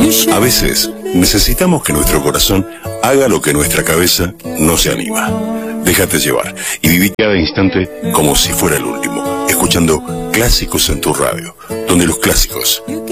A veces necesitamos que nuestro corazón haga lo que nuestra cabeza no se anima. Déjate llevar y viví cada instante como si fuera el último, escuchando clásicos en tu radio, donde los clásicos